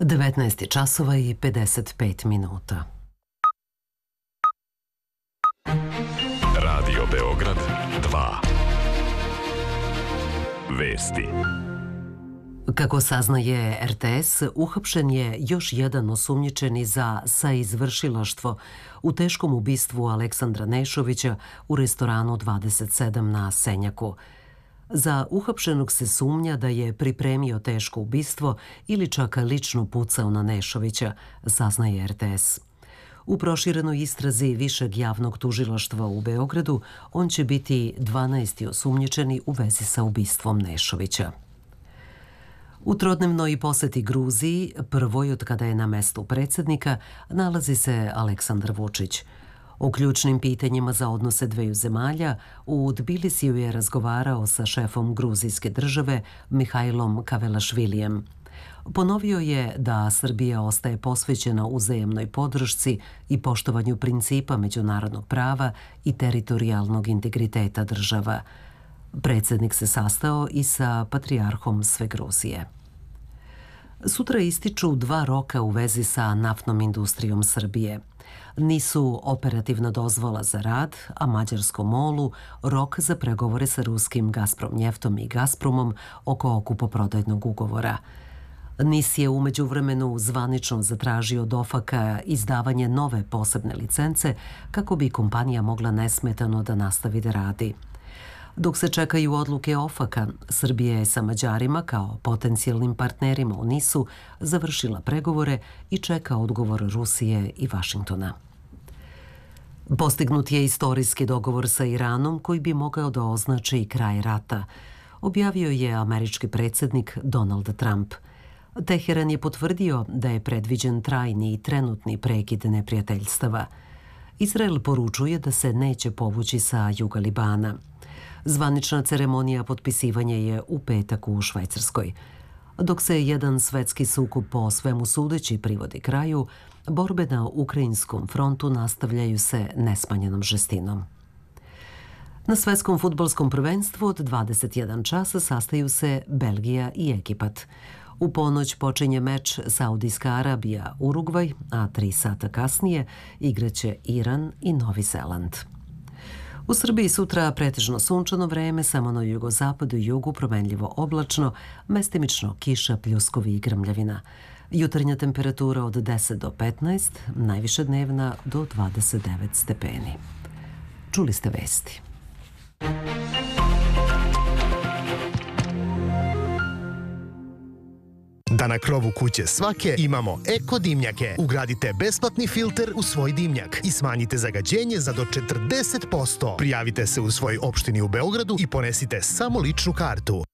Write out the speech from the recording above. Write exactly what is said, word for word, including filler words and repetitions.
devetnaest časova i pedeset pet minuta. Radio Beograd dva. Vesti. Kako saznaje er te es, uhapšen je još jedan osumnjičeni za saizvršilaštvo u teškom ubistvu Aleksandra Nešovića u restoranu dvadeset sedam na Senjaku. Za uhapšenog se sumnja da je pripremio teško ubistvo ili čak lično pucao na Nešovića, saznaje er te es. U proširenoj istrazi Višeg javnog tužilaštva u Beogradu on će biti dvanaesti osumnjičeni u vezi sa ubistvom Nešovića. U trodnevnoj poseti Gruziji, prvoj od kada je na mestu predsjednika, nalazi se Aleksandar Vučić. O ključnim pitanjima za odnose dveju zemalja u Tbilisiju je razgovarao sa šefom gruzijske države Mihajlom Kavelašvilijem. Ponovio je da Srbija ostaje posvećena uzajemnoj podršci i poštovanju principa međunarodnog prava i teritorijalnog integriteta država. Predsjednik se sastao i sa patrijarhom sve Gruzije. Sutra ističu dva roka u vezi sa naftnom industrijom Srbije. Nisu operativna dozvola za rad, a mađarskom molu rok za pregovore sa ruskim Gazpromnjeftom i Gazpromom oko kupoprodajnog ugovora. NIS je umeđu vremenu zvanično zatražio od OFAK-a izdavanje nove posebne licence kako bi kompanija mogla nesmetano da nastavi da radi. Dok se čekaju odluke OFAK-a, Srbija je sa Mađarima kao potencijalnim partnerima u nisu završila pregovore i čeka odgovor Rusije i Vašingtona. Postignut je istorijski dogovor sa Iranom koji bi mogao da označi kraj rata, objavio je američki predsjednik Donald Trump. Teheran je potvrdio da je predviđen trajni i trenutni prekid neprijateljstava. Izrael poručuje da se neće povući sa juga Libana. Zvanična ceremonija potpisivanja je u petak u Švajcarskoj. Dok se jedan svetski sukob po svemu sudeći privodi kraju, borbe na ukrajinskom frontu nastavljaju se nesmanjenom žestinom. Na svetskom fudbalskom prvenstvu od dvadeset jedan časa sastaju se Belgija i Egipat. U ponoć počinje meč Saudijska Arabija Urugvaj, a tri sata kasnije igraće Iran i Novi Zeland. U Srbiji sutra pretežno sunčano vreme, samo na jugozapadu i jugu promenljivo oblačno, mestimično kiša, pljuskovi i grmljavina. Jutarnja temperatura od deset do petnaest, najviše dnevna do dvadeset devet stepeni. Čuli ste vesti. Da na krovu kuće svake imamo eko dimnjake. Ugradite besplatni filter u svoj dimnjak i smanjite zagađenje za do četrdeset posto. Prijavite se u svojoj opštini u Beogradu i ponesite samo ličnu kartu.